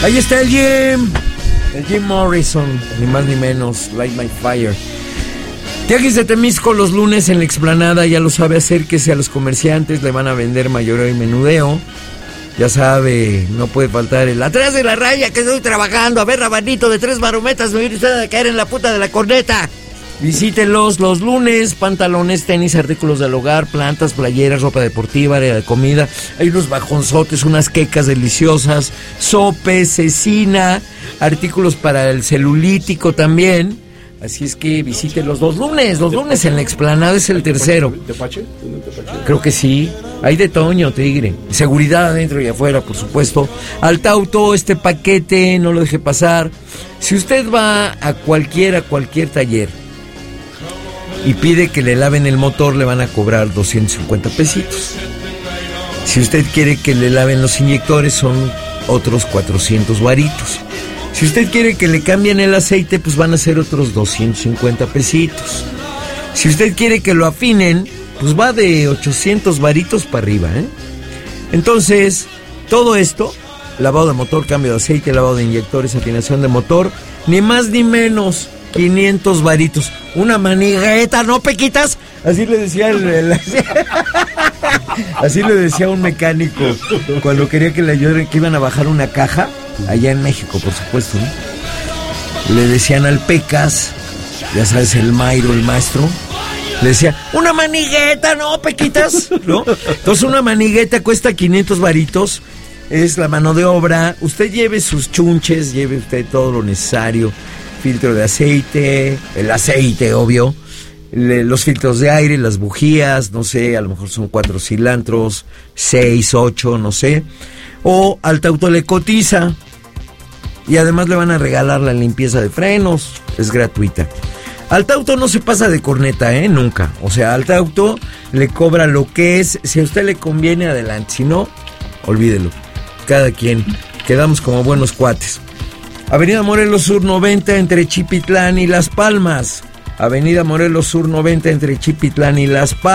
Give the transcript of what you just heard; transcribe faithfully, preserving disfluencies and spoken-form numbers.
Ahí está el Jim. El Jim Morrison, ni más ni menos. Light My Fire. Tianguis de Temisco los lunes en la explanada, ya lo sabe, acérquese a los comerciantes, le van a vender mayoreo y menudeo. Ya sabe, no puede faltar el atrás de la raya que estoy trabajando. A ver, rabanito de tres marometas, me viene usted a caer en la puta de la corneta. Visítelos los lunes, pantalones, tenis, artículos del hogar, plantas, playeras, ropa deportiva, área de comida. Hay unos bajonzotes, unas quecas deliciosas, sopes, cecina, artículos para el celulítico también. Así es que visítelos los lunes, los lunes en la explanada, es el tercero. ¿Tepache? Creo que sí. Hay de Toño, Tigre. Seguridad adentro y afuera, por supuesto. Altauto, este paquete, no lo deje pasar. Si usted va a cualquier, a cualquier taller y pide que le laven el motor, le van a cobrar doscientos cincuenta pesitos. Si usted quiere que le laven los inyectores, son otros cuatrocientos varitos. Si usted quiere que le cambien el aceite, pues van a ser otros doscientos cincuenta pesitos. Si usted quiere que lo afinen, pues va de ochocientos varitos para arriba, ¿eh? Entonces, todo esto, lavado de motor, cambio de aceite, lavado de inyectores, afinación de motor, ni más ni menos, quinientos varitos. Una manigueta, ¿no, Pequitas? Así le decía el... el así le decía un mecánico cuando quería que le ayudara, que iban a bajar una caja, allá en México, por supuesto, ¿no? Le decían al Pecas, ya sabes, el Mayro, el maestro, le decía, una manigueta, ¿no, Pequitas? ¿No? Entonces una manigueta cuesta quinientos varitos, es la mano de obra. Usted lleve sus chunches, lleve usted todo lo necesario, filtro de aceite, el aceite, obvio, le, los filtros de aire, las bujías, no sé, a lo mejor son cuatro cilantros, seis, ocho, no sé. O Altauto le cotiza y además le van a regalar la limpieza de frenos, es gratuita. Altauto no se pasa de corneta, ¿eh? Nunca. O sea, Altauto le cobra lo que es, si a usted le conviene, adelante. Si no, olvídelo. Cada quien, quedamos como buenos cuates. Avenida Morelos Sur noventa entre Chipitlán y Las Palmas. Avenida Morelos Sur noventa entre Chipitlán y Las Palmas.